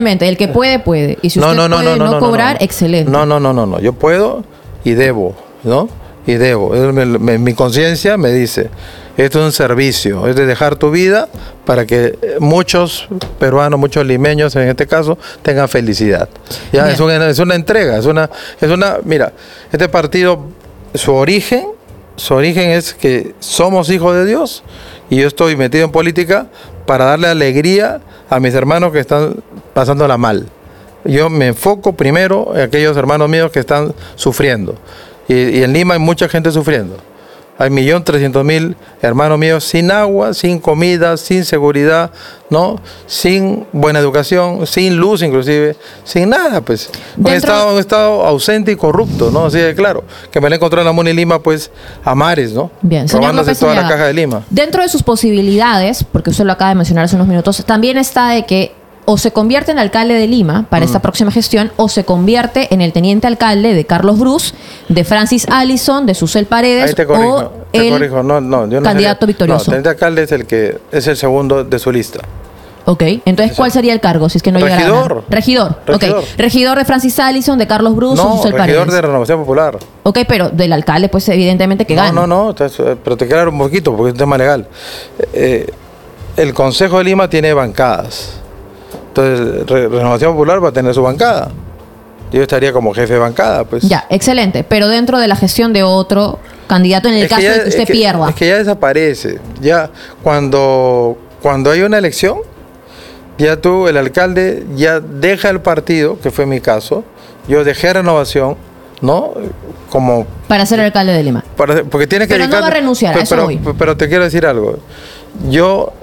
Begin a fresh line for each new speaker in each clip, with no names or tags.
El que puede, puede. Y si usted puede no cobrar, excelente.
No. Yo puedo y debo, ¿no? Y debo. Mi conciencia me dice, esto es un servicio, es de dejar tu vida para que muchos peruanos, muchos limeños en este caso, tengan felicidad. Ya es una entrega, mira, este partido, su origen es que somos hijos de Dios y yo estoy metido en política para darle alegría a mis hermanos que están pasándola mal. Yo me enfoco primero en aquellos hermanos míos que están sufriendo. Y en Lima hay mucha gente sufriendo. Hay 1.300.000 hermanos míos sin agua, sin comida, sin seguridad, ¿no? Sin buena educación, sin luz inclusive, sin nada, pues. Un estado ausente y corrupto, ¿no? Así de claro. Que me lo encontré en la MUNI Lima, pues, a mares, ¿no?
Bien, señor
robándose
López
toda
Aliaga,
la caja de Lima.
Dentro de sus posibilidades, porque usted lo acaba de mencionar hace unos minutos, también está de que o se convierte en alcalde de Lima para esta próxima gestión, o se convierte en el teniente alcalde de Carlos Bruce, de Francis Allison, de Susel Paredes,
ahí te corrijo,
o el
yo no
candidato victorioso.
No, teniente alcalde es el segundo de su lista.
Ok, entonces ¿cuál sería el cargo si es que no llegara a ganar? Regidor. Ok, regidor de Francis Allison, de Carlos Bruce, o Susel Paredes.
Regidor de Renovación Popular.
Ok, pero del alcalde, pues evidentemente que gana.
No, pero te quiero dar un poquito porque es un tema legal. El Consejo de Lima tiene bancadas. Entonces, Renovación Popular va a tener su bancada. Yo estaría como jefe de bancada, pues.
Ya, excelente. Pero dentro de la gestión de otro candidato en el caso de que usted pierda.
Es que ya desaparece. Ya cuando hay una elección, ya tú, el alcalde, ya deja el partido, que fue mi caso. Yo dejé Renovación, ¿no? Como
para ser alcalde de Lima.
Porque tiene que
pero no va a renunciar, a eso voy.
Pero te quiero decir algo. Yo,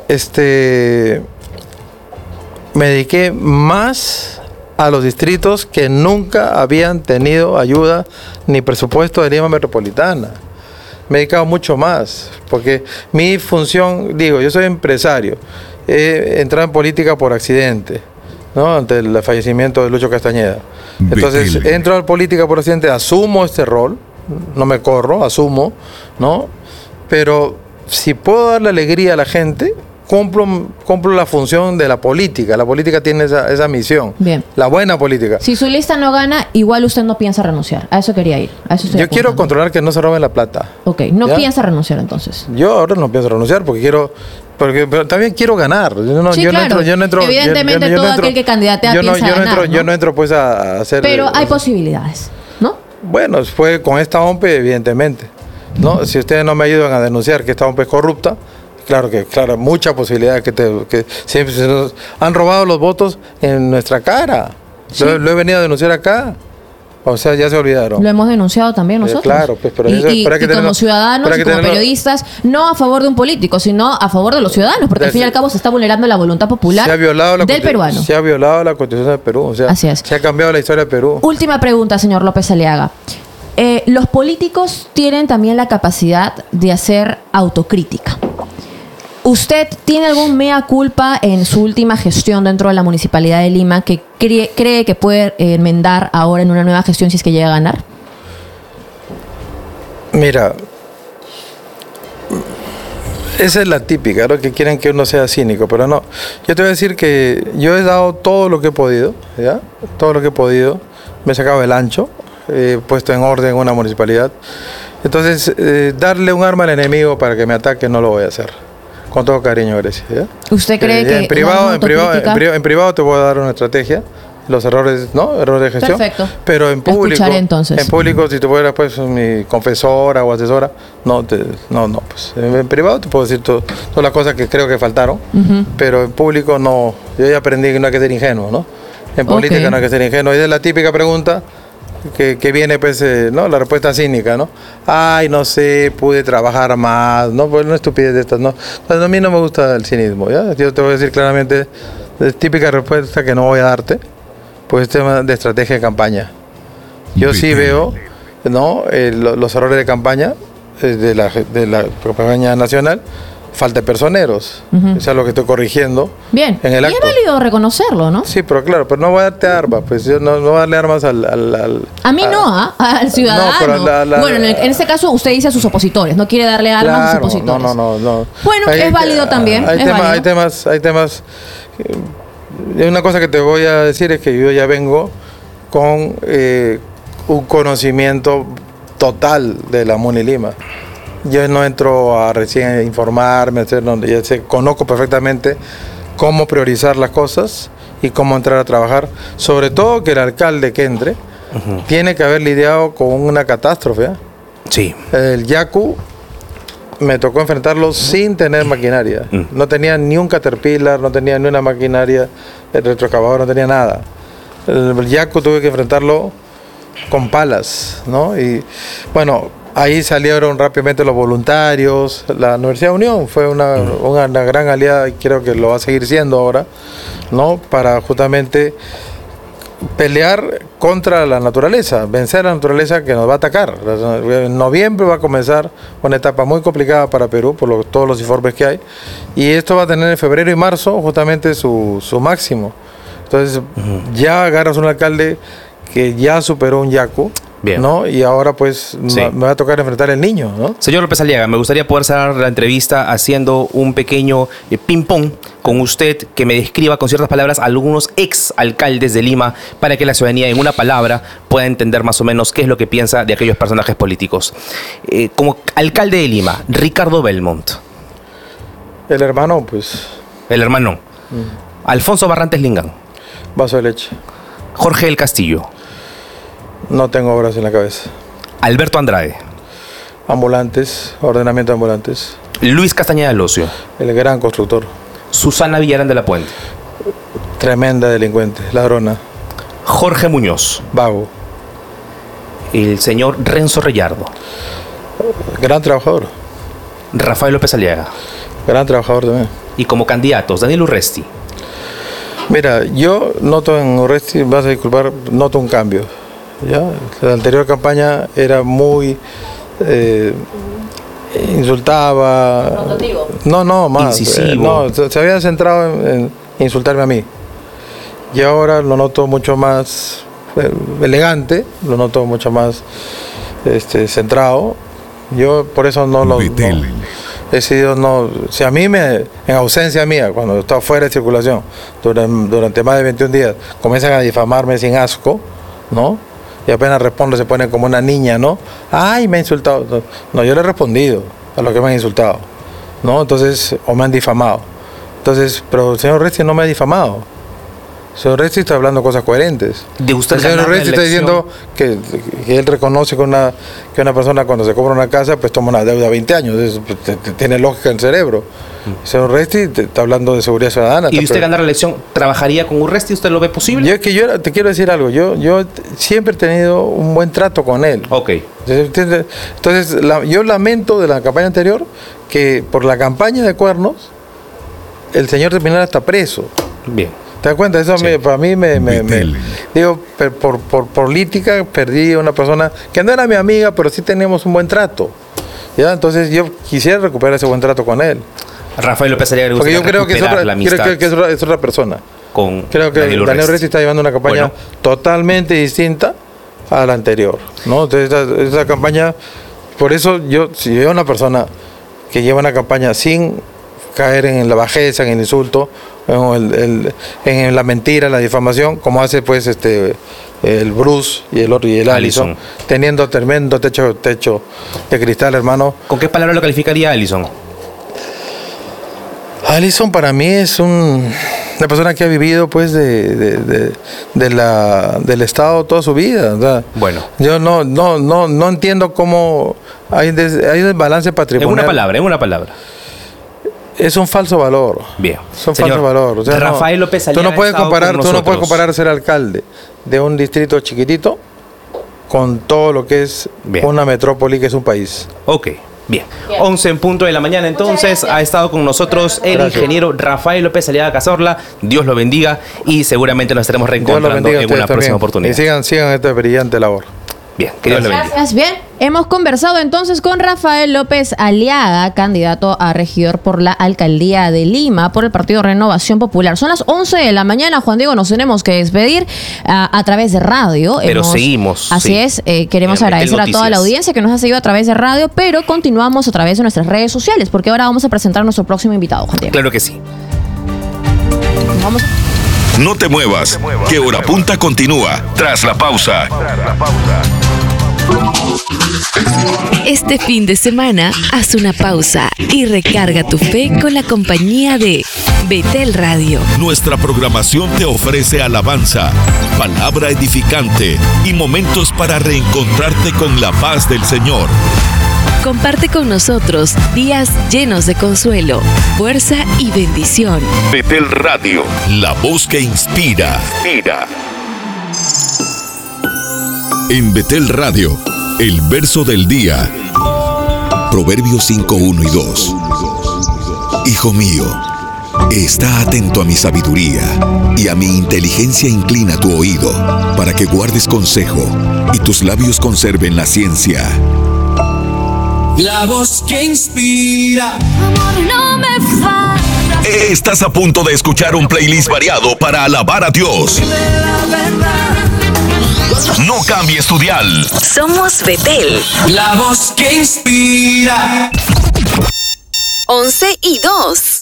me dediqué más a los distritos que nunca habían tenido ayuda ni presupuesto de Lima Metropolitana. Me he dedicado mucho más, porque mi función, yo soy empresario, he entrado en política por accidente, ¿no? Ante el fallecimiento de Lucho Castañeda. Entonces, entro a la política por accidente, asumo este rol, no me corro, asumo, ¿no? Pero si puedo darle alegría a la gente, cumplo la función de la política. La política tiene esa misión. Bien. La buena política.
Si su lista no gana, igual usted no piensa renunciar. A eso quería ir.
Yo quiero controlar que no se roben la plata.
Ok, no piensa renunciar entonces.
Yo ahora no pienso renunciar pero también quiero ganar. Yo no entro.
Evidentemente todo aquel que candidatea piensa ganar, ¿no?
Yo no entro pues a hacer.
Pero hay posibilidades, ¿no?
Bueno, fue con esta OMPE, evidentemente, ¿no? Si ustedes no me ayudan a denunciar que esta OMPE es corrupta, claro, mucha posibilidad que siempre se nos han robado los votos en nuestra cara. Sí. Lo he venido a denunciar acá. O sea, ya se olvidaron.
Lo hemos denunciado también nosotros.
Claro, pues, pero
y como ciudadanos y como periodistas, no a favor de un político, sino a favor de los ciudadanos, porque al fin y al cabo se está vulnerando la voluntad popular del peruano.
Se ha violado la Constitución del Perú, o sea,
así es.
Se ha cambiado la historia del Perú.
Última pregunta, señor López Aliaga. Los políticos tienen también la capacidad de hacer autocrítica. ¿Usted tiene algún mea culpa en su última gestión dentro de la Municipalidad de Lima que cree que puede enmendar ahora en una nueva gestión si es que llega a ganar?
Mira, esa es la típica, ¿no? Que quieren que uno sea cínico, pero no. Yo te voy a decir que yo he dado todo lo que he podido, ¿ya? Todo lo que he podido. Me he sacado el ancho, he puesto en orden una municipalidad. Entonces, darle un arma al enemigo para que me ataque no lo voy a hacer. Con todo cariño, Grecia. ¿Ya?
¿Usted cree que
en privado te voy a dar una estrategia, los errores, ¿no? Errores de gestión.
Perfecto.
Pero en público,
entonces.
En público, si tú fueras pues mi confesora o asesora, pues en privado te puedo decir todas las cosas que creo que faltaron, pero en público no. Yo ya aprendí que no hay que ser ingenuo, ¿no? En política no hay que ser ingenuo. Y es la típica pregunta que viene, pues, ¿no? La respuesta cínica, ¿no? Ay, no sé, pude trabajar más, ¿no? Pues una estupidez de estas, ¿no? Entonces, a mí no me gusta el cinismo, ¿ya? Yo te voy a decir claramente, es típica respuesta que no voy a darte, pues es tema de estrategia de campaña. Yo sí veo, ¿no? Los errores de campaña, de la campaña nacional. Falta de personeros, eso es lo que estoy corrigiendo.
Bien,
en el acto.
Y es válido reconocerlo, ¿no?
Sí, pero claro, pero no voy a darte armas, pues yo no voy a darle armas al
al ciudadano. No, pero bueno, en este caso usted dice a sus opositores, no quiere darle armas a sus opositores.
No.
Bueno, es válido también.
Hay temas una cosa que te voy a decir es que yo ya vengo con un conocimiento total de la MUNI Lima. Yo no entro a recién informarme, conozco perfectamente cómo priorizar las cosas y cómo entrar a trabajar. Sobre todo que el alcalde que entre tiene que haber lidiado con una catástrofe.
Sí.
El Yaku me tocó enfrentarlo sin tener maquinaria. No tenía ni un Caterpillar, no tenía ni una maquinaria, el retroexcavador no tenía nada. El Yaku tuve que enfrentarlo con palas, ¿no? Y bueno, ahí salieron rápidamente los voluntarios. La Universidad de Unión fue una gran aliada y creo que lo va a seguir siendo ahora, ¿no? Para justamente pelear contra la naturaleza, vencer a la naturaleza que nos va a atacar. En noviembre va a comenzar una etapa muy complicada para Perú por todos los informes que hay, y esto va a tener en febrero y marzo justamente su máximo. Entonces ya agarras un alcalde que ya superó un Yaku, ¿no? Y ahora pues me va a tocar enfrentar el niño, ¿no?
Señor López Aliaga, me gustaría poder cerrar la entrevista haciendo un pequeño ping-pong con usted, que me describa con ciertas palabras algunos ex alcaldes de Lima para que la ciudadanía en una palabra pueda entender más o menos qué es lo que piensa de aquellos personajes políticos. Como alcalde de Lima, Ricardo Belmont.
El hermano, pues.
El hermano. Alfonso Barrantes Lingán.
Vaso de leche.
Jorge del Castillo.
No tengo obras en la cabeza.
Alberto Andrade.
Ambulantes, ordenamiento de ambulantes.
Luis Castañeda Locio.
El gran constructor.
Susana Villarán de la Puente.
Tremenda delincuente, ladrona.
Jorge Muñoz.
Vago.
El señor Renzo Reyardo.
Gran trabajador.
Rafael López Aliaga.
Gran trabajador también.
Y como candidatos, Daniel Urresti.
Mira, yo noto en Urresti, vas a disculpar, noto un cambio. ¿Ya? La anterior campaña era muy insultaba.
Rotativo.
No, más.
Incisivo.
Se había centrado en insultarme a mí. Y ahora lo noto mucho más elegante, lo noto mucho más centrado. Yo por eso no lo he decidido, si a mí en ausencia mía, cuando estaba fuera de circulación durante más de 21 días, comienzan a difamarme sin asco, ¿no? Y apenas respondo se pone como una niña, ¿no? Ay, me ha insultado. No, yo le he respondido a lo que me han insultado, ¿no? Entonces, o me han difamado. Entonces, pero el señor Urresti no me ha difamado. El señor Urresti está hablando cosas coherentes.
De usted
el señor Urresti está diciendo que él reconoce que una persona cuando se compra una casa, pues toma una deuda de 20 años. Tiene lógica en el cerebro. El señor Urresti está hablando de seguridad ciudadana.
¿Y usted ganar la elección, trabajaría con Urresti? ¿Usted lo ve posible?
Yo te quiero decir algo. Yo siempre he tenido un buen trato con él.
Ok.
Entonces, yo lamento de la campaña anterior que por la campaña de cuernos el señor terminara hasta preso.
Bien.
¿Te das cuenta? Eso para mí digo, por política perdí a una persona que no era mi amiga, pero sí teníamos un buen trato. ¿Ya? Entonces yo quisiera recuperar ese buen trato con él.
Rafael López Aliaga,
porque yo creo que es otra persona. Creo que Daniel Urresti está llevando una campaña totalmente distinta a la anterior, ¿no? Entonces esa campaña, por eso si yo una persona que lleva una campaña sin caer en la bajeza, en el insulto, en la mentira, en la difamación, como hace pues el Bruce y el otro y el Allison, teniendo tremendo techo de cristal, hermano.
¿Con qué palabra lo calificaría Allison?
Allison para mí es una persona que ha vivido pues del Estado toda su vida, ¿verdad?
Bueno.
Yo no entiendo cómo hay un desbalance patrimonial.
En una palabra.
Es un falso valor.
Bien.
Es un falso valor. O sea,
Rafael López Aliaga.
Tú no puedes comparar ser alcalde de un distrito chiquitito con todo lo que es una metrópoli que es un país.
Ok. Bien. 11 en punto de la mañana, entonces ha estado con nosotros el ingeniero Rafael López Aliaga Cazorla. Dios lo bendiga y seguramente nos estaremos reencontrando en una próxima oportunidad.
Y sigan esta brillante labor.
Bien, que Dios lo bendiga.
Gracias. Bien, hemos conversado entonces con Rafael López Aliaga, candidato a regidor por la alcaldía de Lima por el Partido Renovación Popular. Son las 11 de la mañana, Juan Diego, nos tenemos que despedir a través de radio.
Pero seguimos.
Así es, queremos agradecer a toda la audiencia que nos ha seguido a través de radio, pero continuamos a través de nuestras redes sociales, porque ahora vamos a presentar a nuestro próximo invitado, Juan Diego.
Claro que sí.
Vamos.
No te muevas, que Hora Punta continúa tras la pausa.
Este fin de semana, haz una pausa y recarga tu fe con la compañía de Betel Radio.
Nuestra programación te ofrece alabanza, palabra edificante y momentos para reencontrarte con la paz del Señor.
Comparte con nosotros días llenos de consuelo, fuerza y bendición.
Betel Radio, la voz que inspira. En Betel Radio, el verso del día. Proverbios 5, 1 y 2. Hijo mío, está atento a mi sabiduría, y a mi inteligencia inclina tu oído, para que guardes consejo, y tus labios conserven la ciencia.
La voz que inspira. Amor, no me falta.
Estás a punto de escuchar un playlist variado para alabar a Dios. No cambies tu dial.
Somos Betel.
La voz que inspira.
11 y 2.